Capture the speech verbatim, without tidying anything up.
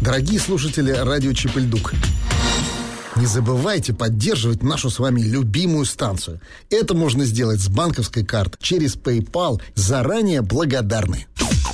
Дорогие слушатели радио Чип-и-Ль-Дук, не забывайте поддерживать нашу с вами любимую станцию. Это можно сделать с банковской карты через PayPal. Заранее благодарны.